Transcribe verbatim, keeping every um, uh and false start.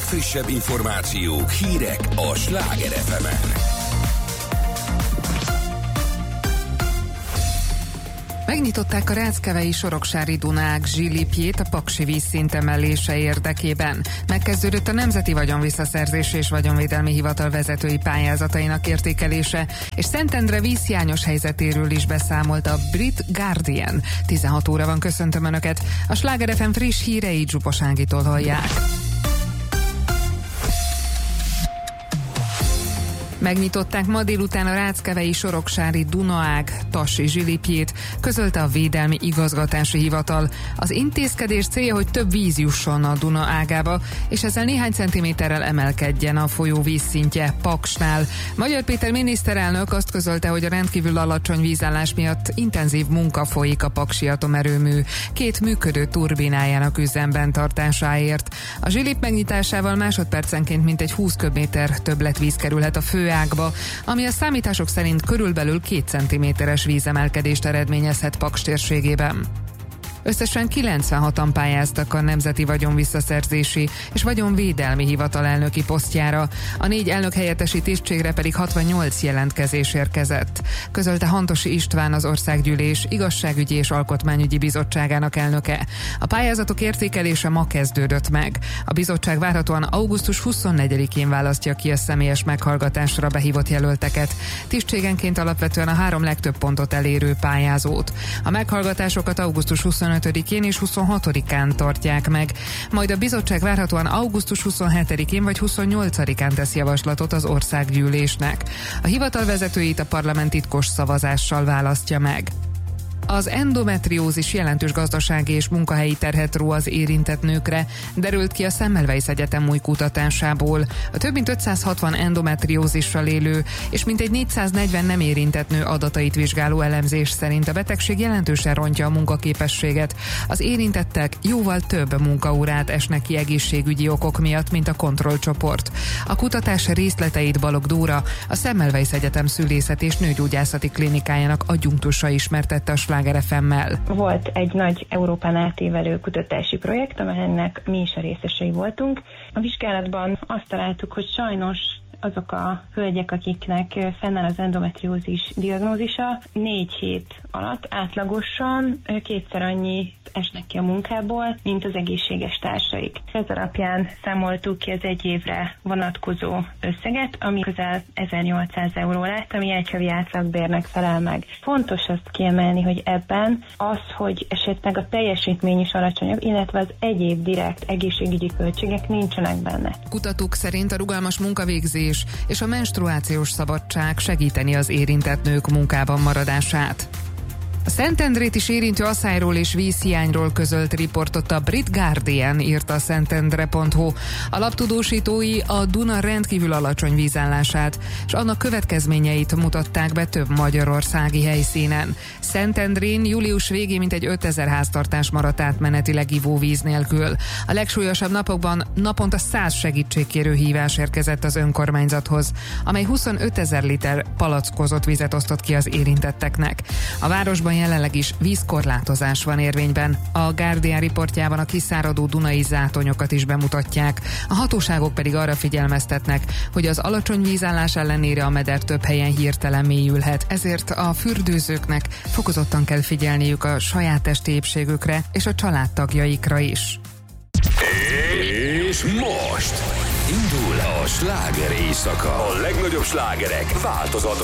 legfrissebb információk, hírek a Sláger ef emen. Megnyitották a ráckevei soroksári Dunák zsilipjét a paksi vízszint emelése érdekében. Megkezdődött a Nemzeti Vagyonvisszaszerzési és Vagyonvédelmi Hivatal vezetői pályázatainak értékelése, és Szentendre vízhiányos helyzetéről is beszámolt a Brit Guardian. tizenhat óra van, köszöntöm Önöket. A Sláger ef em friss híreit Zsupos Ágitól hallják. Megnyitották ma délután a ráckevei soroksári Dunaág tasi zsilipjét, közölte a Védelmi Igazgatási Hivatal. Az intézkedés célja, hogy több víz jusson a Duna ágába, és ezzel néhány centiméterrel emelkedjen a folyó vízszintje Paksnál. Magyar Péter miniszterelnök azt közölte, hogy a rendkívül alacsony vízállás miatt intenzív munka folyik a paksi atomerőmű két működő turbinájának üzemben tartásáért. A zsilip megnyitásával másodpercenként mintegy húsz köbméter többletvíz kerülhet a fő ágba, ami a számítások szerint körülbelül két centiméteres vízemelkedést eredményezhet Paks térségében. Összesen kilencvenhatan pályáztak a Nemzeti Vagyonvisszaszerzési és Vagyonvédelmi Hivatal elnöki posztjára, a négy elnök helyettesi tisztségre pedig hatvannyolc jelentkezés érkezett, közölte Hantosi István, az Országgyűlés Igazságügyi és Alkotmányügyi Bizottságának elnöke. A pályázatok értékelése ma kezdődött meg. A bizottság várhatóan augusztus huszonnegyedikén választja ki a személyes meghallgatásra behívott jelölteket, tisztségenként alapvetően a három legtöbb pontot elérő pályázót. A meghallgatásokat augusztus huszonötödikén és huszonhatodikán tartják meg, majd a bizottság várhatóan augusztus huszonhetedikén vagy huszonnyolcadikán tesz javaslatot az Országgyűlésnek. A hivatal vezetőit a parlament titkos szavazással választja meg. Az endometriózis jelentős gazdasági és munkahelyi terhet ró az érintett nőkre, derült ki a Semmelweis Egyetem új kutatásából. A több mint ötszázhatvan endometriózissal élő és mintegy négyszáznegyven nem érintett nő adatait vizsgáló elemzés szerint a betegség jelentősen rontja a munkaképességet. Az érintettek jóval több munkaórát esnek ki egészségügyi okok miatt, mint a kontrollcsoport. A kutatás részleteit Balogh Dóra, a Semmelweis Egyetem szülészet és nőgyógyászati klinikájának adjunktusa ismertette a Sláger ef emmel. Volt egy nagy Európán átívelő kutatási projekt, amelynek mi is a részesei voltunk. A vizsgálatban azt találtuk, hogy sajnos azok a hölgyek, akiknek fennáll az endometriózis diagnózisa, négy hét alatt átlagosan kétszer annyi esnek ki a munkából, mint az egészséges társaik. Ez alapján számoltuk ki az egy évre vonatkozó összeget, ami közel ezernyolcszáz euró lett, ami egy havi átlagbérnek felel meg. Fontos azt kiemelni, hogy ebben az, hogy esetleg a teljesítmény is alacsonyabb, illetve az egyéb direkt egészségügyi költségek nincsenek benne. Kutatók szerint a rugalmas munkavégzés és a menstruációs szabadság segíteni az érintett nők munkában maradását. A Szentendrét is érintő aszályról és vízhiányról közölt riportot a Brit Guardian, írta a szentendre pont hu. A lap tudósítói a Duna rendkívül alacsony vízállását és annak következményeit mutatták be több magyarországi helyszínen. Szentendrén július végén mintegy ötezer háztartás maradt átmenetileg ivóvíz nélkül. A legsúlyosabb napokban naponta száz segítségkérő hívás érkezett az önkormányzathoz, amely huszonötezer liter palackozott vizet osztott ki az érintetteknek. A városban jelenleg is vízkorlátozás van érvényben. A Guardian riportjában a kiszáradó dunai zátonyokat is bemutatják. A hatóságok pedig arra figyelmeztetnek, hogy az alacsony vízállás ellenére a meder több helyen hirtelen mélyülhet. Ezért a fürdőzőknek fokozottan kell figyelniük a saját testi épségükre és a családtagjaikra is. És most indul a sláger éjszaka. A legnagyobb slágerek változatlan